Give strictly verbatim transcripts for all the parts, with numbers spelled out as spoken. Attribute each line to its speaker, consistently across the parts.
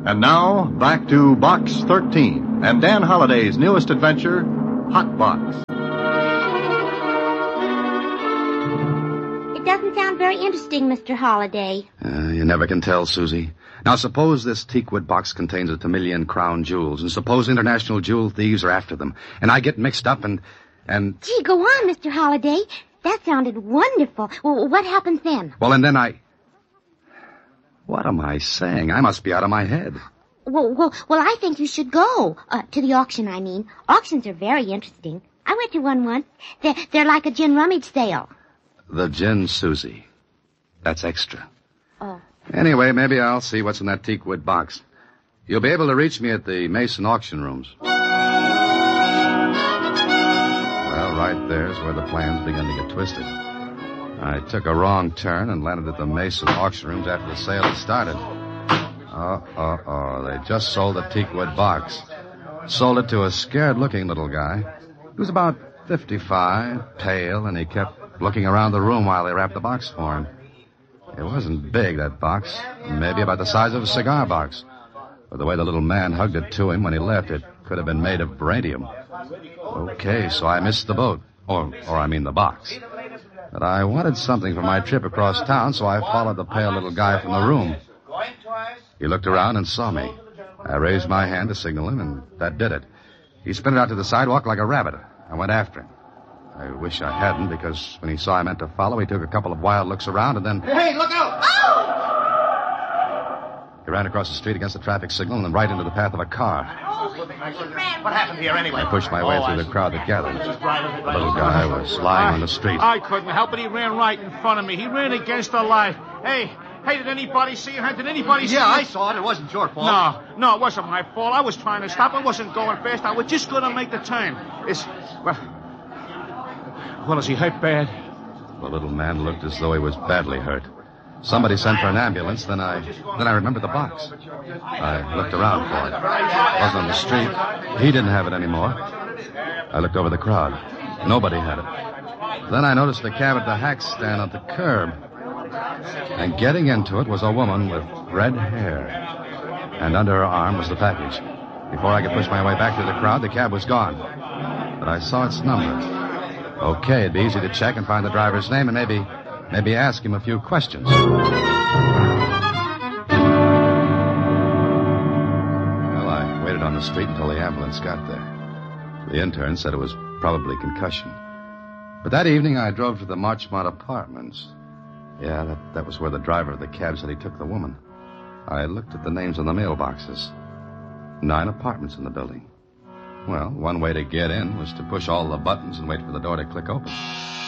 Speaker 1: And now, back to Box thirteen and Dan Holliday's newest adventure, Hot Box.
Speaker 2: It doesn't sound very interesting, Mister Holliday.
Speaker 3: Uh, you never can tell, Susie. Now, suppose this teakwood box contains a million crown jewels, and suppose international jewel thieves are after them, and I get mixed up and... and...
Speaker 2: Gee, go on, Mister Holliday. That sounded wonderful. Well, what happens then?
Speaker 3: Well, and then I... What am I saying? I must be out of my head.
Speaker 2: Well, well, well I think you should go. Uh, to the auction, I mean. Auctions are very interesting. I went to one once. They're, they're like a gin rummage sale.
Speaker 3: The gin, Susie. That's extra.
Speaker 2: Oh.
Speaker 3: Anyway, maybe I'll see what's in that teakwood box. You'll be able to reach me at the Mason auction rooms. Well, right there's where the plans begin to get twisted. I took a wrong turn and landed at the Mason auction rooms after the sale had started. Oh, oh, oh, they just sold the teakwood box. Sold it to a scared-looking little guy. He was about fifty-five, pale, and he kept looking around the room while they wrapped the box for him. It wasn't big, that box. Maybe about the size of a cigar box. But the way the little man hugged it to him when he left, it could have been made of beryllium. Okay, so I missed the boat. Or, or I mean the box. But I wanted something for my trip across town, so I followed the pale little guy from the room. He looked around and saw me. I raised my hand to signal him, and that did it. He sprinted out to the sidewalk like a rabbit. I went after him. I wish I hadn't, because when he saw I meant to follow, he took a couple of wild looks around, and then...
Speaker 4: Hey, look out!
Speaker 2: Oh!
Speaker 3: He ran across the street against the traffic signal and then right into the path of a car.
Speaker 4: What happened here, anyway?
Speaker 3: I pushed my way through the crowd that gathered. The little guy was lying on the street.
Speaker 5: I couldn't help it. He ran right in front of me. He ran against the light. Hey, hey, did anybody see him? Did anybody see him?
Speaker 4: Yeah, I saw it. It wasn't your fault.
Speaker 5: No, no, it wasn't my fault. I was trying to stop. I wasn't going fast. I was just going to make the turn. It's... Well, well, is he hurt bad?
Speaker 3: The little man looked as though he was badly hurt. Somebody sent for an ambulance, then I then I remembered the box. I looked around for it. It wasn't on the street. He didn't have it anymore. I looked over the crowd. Nobody had it. Then I noticed the cab at the hack stand at the curb. And getting into it was a woman with red hair. And under her arm was the package. Before I could push my way back through the crowd, the cab was gone. But I saw its number. Okay, it'd be easy to check and find the driver's name and maybe... Maybe ask him a few questions. Well, I waited on the street until the ambulance got there. The intern said it was probably concussion. But that evening, I drove to the Marchmont Apartments. Yeah, that, that was where the driver of the cab said he took the woman. I looked at the names on the mailboxes. Nine apartments in the building. Well, one way to get in was to push all the buttons and wait for the door to click open.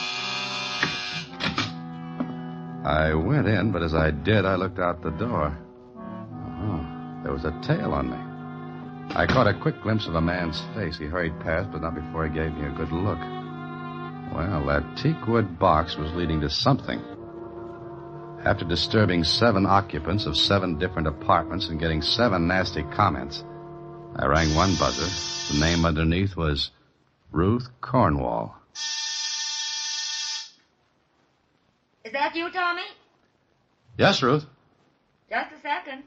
Speaker 3: I went in, but as I did, I looked out the door. Oh, there was a tail on me. I caught a quick glimpse of a man's face. He hurried past, but not before he gave me a good look. Well, that teakwood box was leading to something. After disturbing seven occupants of seven different apartments and getting seven nasty comments, I rang one buzzer. The name underneath was Ruth Cornwall.
Speaker 6: Is that you, Tommy?
Speaker 3: Yes, Ruth.
Speaker 6: Just a second.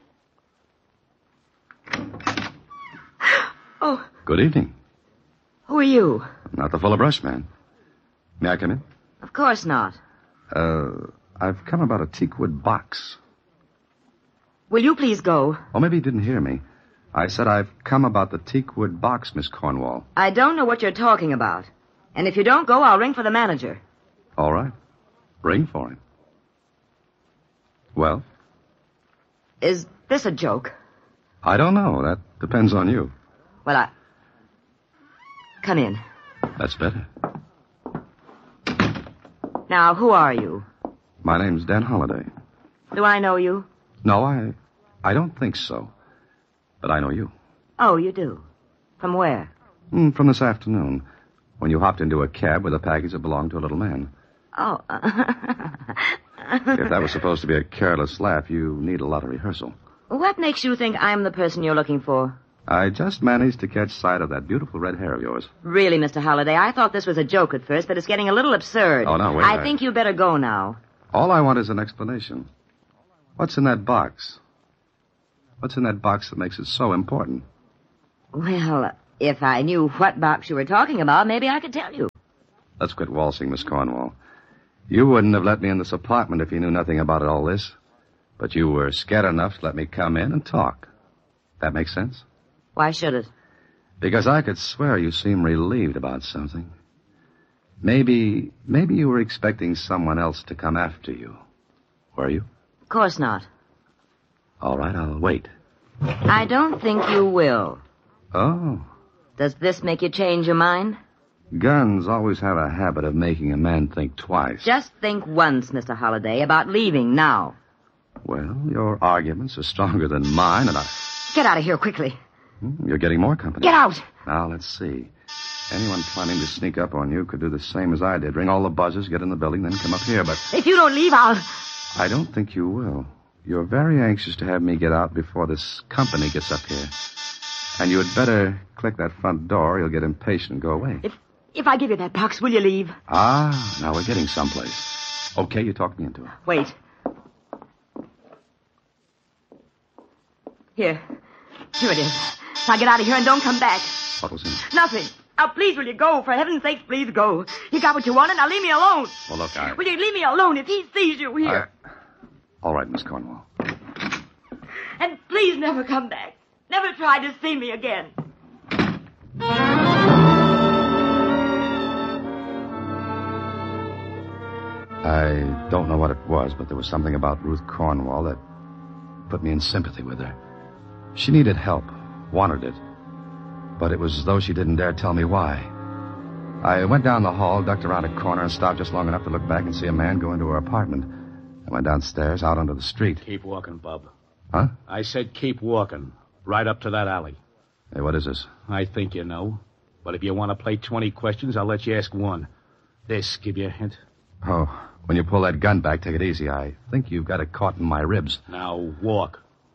Speaker 7: Oh.
Speaker 3: Good evening.
Speaker 7: Who are you?
Speaker 3: Not the Fuller Brush man. May I come in?
Speaker 7: Of course not.
Speaker 3: Uh, I've come about a teakwood box.
Speaker 7: Will you please go?
Speaker 3: Oh, maybe you didn't hear me. I said I've come about the teakwood box, Miss Cornwall.
Speaker 7: I don't know what you're talking about. And if you don't go, I'll ring for the manager.
Speaker 3: All right. Ring for him. Well?
Speaker 7: Is this a joke?
Speaker 3: I don't know. That depends on you.
Speaker 7: Well, I... Come in.
Speaker 3: That's better.
Speaker 7: Now, who are you?
Speaker 3: My name's Dan Holliday.
Speaker 7: Do I know you?
Speaker 3: No, I... I don't think so. But I know you.
Speaker 7: Oh, you do? From where?
Speaker 3: Mm, from this afternoon, when you hopped into a cab with a package that belonged to a little man.
Speaker 7: Oh.
Speaker 3: If that was supposed to be a careless laugh, you need a lot of rehearsal.
Speaker 7: What makes you think I'm the person you're looking for?
Speaker 3: I just managed to catch sight of that beautiful red hair of yours.
Speaker 7: Really, Mister Holliday, I thought this was a joke at first, but it's getting a little absurd.
Speaker 3: Oh, no, wait.
Speaker 7: I think you better go now.
Speaker 3: All I want is an explanation. What's in that box? What's in that box that makes it so important?
Speaker 7: Well, if I knew what box you were talking about, maybe I could tell you.
Speaker 3: Let's quit waltzing, Miss Cornwall. You wouldn't have let me in this apartment if you knew nothing about all this. But you were scared enough to let me come in and talk. That makes sense?
Speaker 7: Why should it?
Speaker 3: Because I could swear you seem relieved about something. Maybe, maybe you were expecting someone else to come after you. Were you?
Speaker 7: Of course not.
Speaker 3: All right, I'll wait.
Speaker 7: I don't think you will.
Speaker 3: Oh.
Speaker 7: Does this make you change your mind?
Speaker 3: Guns always have a habit of making a man think twice.
Speaker 7: Just think once, Mister Holliday, about leaving now.
Speaker 3: Well, your arguments are stronger than mine, and I...
Speaker 7: Get out of here quickly.
Speaker 3: Hmm, you're getting more company.
Speaker 7: Get out!
Speaker 3: Now, let's see. Anyone planning to sneak up on you could do the same as I did. Ring all the buzzers, get in the building, then come up here, but...
Speaker 7: If you don't leave, I'll...
Speaker 3: I don't think you will. You're very anxious to have me get out before this company gets up here. And you had better click that front door, or you'll get impatient and go away.
Speaker 7: If, if I give you that box, will you leave?
Speaker 3: Ah, now we're getting someplace. Okay, you talked me into it.
Speaker 7: Wait. Here. Here it is. Now get out of here and don't come back.
Speaker 3: What was in it?
Speaker 7: Nothing. Now, please, will you go? For heaven's sake, please go. You got what you wanted. Now leave me alone.
Speaker 3: Well, look, I...
Speaker 7: Will you leave me alone if he sees you here?
Speaker 3: I... All right, Miss Cornwall.
Speaker 7: And please never come back. Never try to see me again.
Speaker 3: I don't know what it was, but there was something about Ruth Cornwall that put me in sympathy with her. She needed help, wanted it, but it was as though she didn't dare tell me why. I went down the hall, ducked around a corner, and stopped just long enough to look back and see a man go into her apartment. I went downstairs, out onto the street.
Speaker 5: Keep walking, Bub.
Speaker 3: Huh?
Speaker 5: I said keep walking, right up to that alley.
Speaker 3: Hey, what is this?
Speaker 5: I think you know. But if you want to play twenty questions, I'll let you ask one. This give you a hint?
Speaker 3: Oh, when you pull that gun back, take it easy. I think you've got it caught in my ribs.
Speaker 5: Now, walk.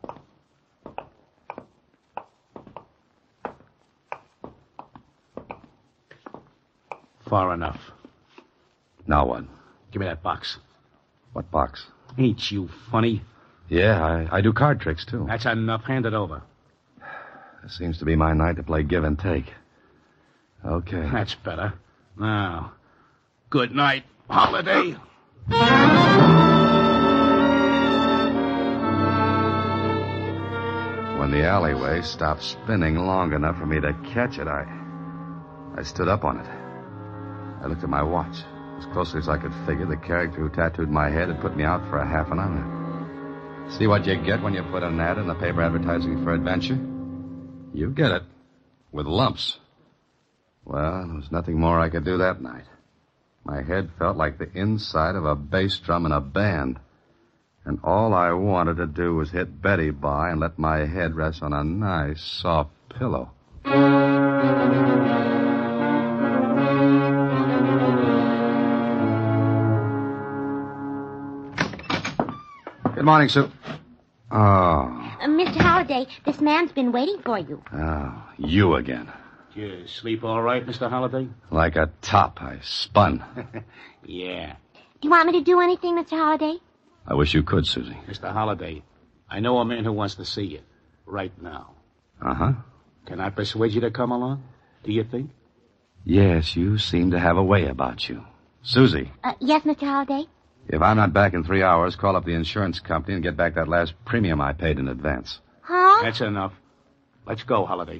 Speaker 5: Far enough.
Speaker 3: Now what?
Speaker 5: Give me that box.
Speaker 3: What box?
Speaker 5: Ain't you funny?
Speaker 3: Yeah, I, I do card tricks, too.
Speaker 5: That's enough. Hand it over.
Speaker 3: It seems to be my night to play give and take. Okay.
Speaker 5: That's better. Now, good night, Holiday.
Speaker 3: When the alleyway stopped spinning long enough for me to catch it, I... I stood up on it. I looked at my watch. As closely as I could figure, the character who tattooed my head had put me out for a half an hour. See what you get when you put an ad in the paper advertising for adventure? You get it. With lumps. Well, there was nothing more I could do that night. My head felt like the inside of a bass drum in a band. And all I wanted to do was hit Betty by and let my head rest on a nice, soft pillow. Good morning, Sue. Oh.
Speaker 2: Uh, Mister Holliday, this man's been waiting for you.
Speaker 3: Oh, you again.
Speaker 5: Did you sleep all right, Mister Holliday?
Speaker 3: Like a top, I spun.
Speaker 5: Yeah.
Speaker 2: Do you want me to do anything, Mister Holliday?
Speaker 3: I wish you could, Susie.
Speaker 5: Mister Holliday, I know a man who wants to see you. Right now.
Speaker 3: Uh-huh.
Speaker 5: Can I persuade you to come along? Do you think?
Speaker 3: Yes, you seem to have a way about you. Susie.
Speaker 2: Uh, yes, Mister Holliday?
Speaker 3: If I'm not back in three hours, call up the insurance company and get back that last premium I paid in advance.
Speaker 2: Huh?
Speaker 5: That's enough. Let's go, Holiday.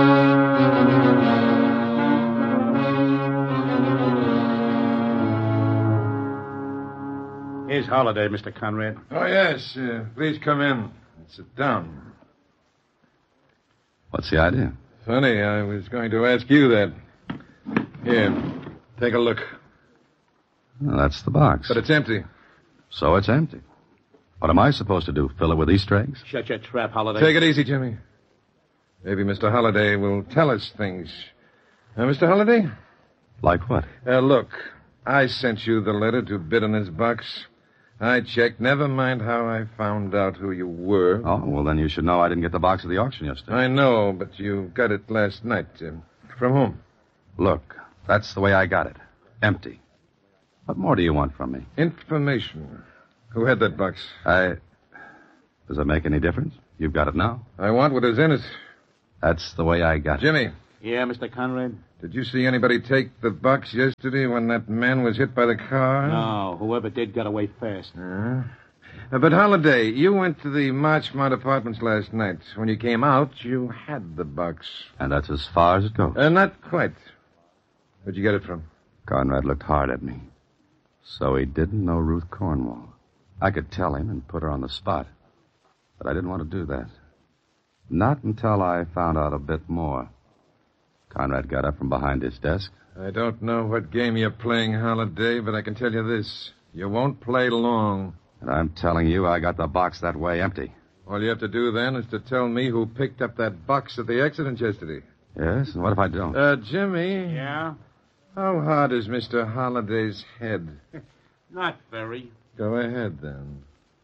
Speaker 5: Here's Holiday, Mister Conrad.
Speaker 8: Oh, yes. Uh, please come in and sit down.
Speaker 3: What's the idea?
Speaker 8: Funny, I was going to ask you that. Here, take a look.
Speaker 3: Well, that's the box.
Speaker 8: But it's empty.
Speaker 3: So it's empty. What am I supposed to do, fill it with Easter eggs?
Speaker 5: Shut your trap, Holiday.
Speaker 8: Take it easy, Jimmy. Maybe Mister Holliday will tell us things. Uh, Mister Holliday?
Speaker 3: Like what?
Speaker 8: Uh, look, I sent you the letter to bid on this box. I checked. Never mind how I found out who you were.
Speaker 3: Oh, well, then you should know I didn't get the box at the auction yesterday.
Speaker 8: I know, but you got it last night. Uh, from whom?
Speaker 3: Look, that's the way I got it. Empty. What more do you want from me?
Speaker 8: Information. Who had that box?
Speaker 3: I... Does it make any difference? You've got it now.
Speaker 8: I want what is in it.
Speaker 3: That's the way I got it.
Speaker 8: Jimmy,
Speaker 5: Yeah, Mister Conrad?
Speaker 8: did you see anybody take the box yesterday when that man was hit by the car?
Speaker 5: No, whoever did got away fast.
Speaker 8: Uh, but Holiday, you went to the Marchmont Apartments last night. When you came out, you had the box.
Speaker 3: And that's as far as it goes.
Speaker 8: Uh, not quite. Where'd you get it from?
Speaker 3: Conrad looked hard at me. So he didn't know Ruth Cornwall. I could tell him and put her on the spot. But I didn't want to do that. Not until I found out a bit more. Conrad got up from behind his desk.
Speaker 8: I don't know what game you're playing, Holiday, but I can tell you this. You won't play long.
Speaker 3: And I'm telling you, I got the box that way empty.
Speaker 8: All you have to do then is to tell me who picked up that box at the accident yesterday.
Speaker 3: Yes? And what if I don't?
Speaker 8: Uh, Jimmy,
Speaker 5: Yeah?
Speaker 8: how hard is Mister Holliday's head?
Speaker 5: Not very.
Speaker 8: Go ahead, then.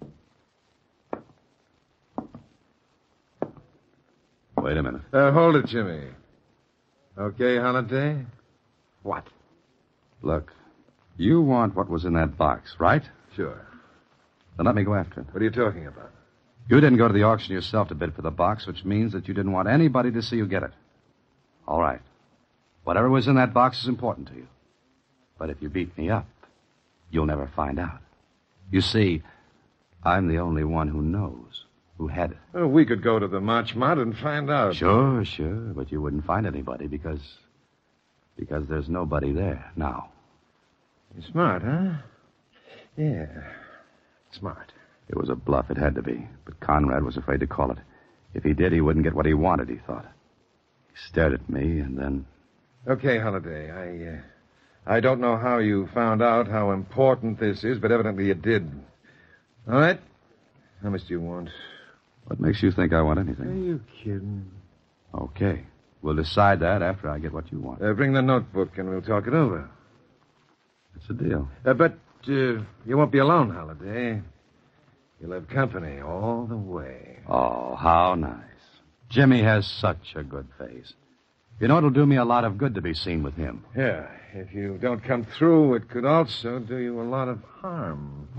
Speaker 3: Wait a minute.
Speaker 8: Uh, hold it, Jimmy. Okay, Holiday? What?
Speaker 3: Look, you want what was in that box, right?
Speaker 8: Sure.
Speaker 3: Then let me go after it.
Speaker 8: What are you talking about?
Speaker 3: You didn't go to the auction yourself to bid for the box, which means that you didn't want anybody to see you get it. All right. Whatever was in that box is important to you. But if you beat me up, you'll never find out. You see, I'm the only one who knows who had it.
Speaker 8: Oh, we could go to the Marchmont and find out.
Speaker 3: Sure, sure, but you wouldn't find anybody because... because there's nobody there now.
Speaker 8: You're smart, huh? Yeah. Smart.
Speaker 3: It was a bluff, it had to be, but Conrad was afraid to call it. If he did, he wouldn't get what he wanted, he thought. He stared at me, and then...
Speaker 8: Okay, Holiday, I, uh, I don't know how you found out how important this is, but evidently you did. All right? How much do you want?
Speaker 3: What makes you think I want
Speaker 8: Are
Speaker 3: anything?
Speaker 8: you kidding?
Speaker 3: Okay. We'll decide that after I get what you want.
Speaker 8: Uh, bring the notebook and we'll talk it over.
Speaker 3: It's a deal.
Speaker 8: Uh, but uh, you won't be alone, Holiday. You'll have company all the way.
Speaker 3: Oh, how nice. Jimmy has such a good face. You know, it'll do me a lot of good to be seen with him.
Speaker 8: Yeah, if you don't come through, it could also do you a lot of harm.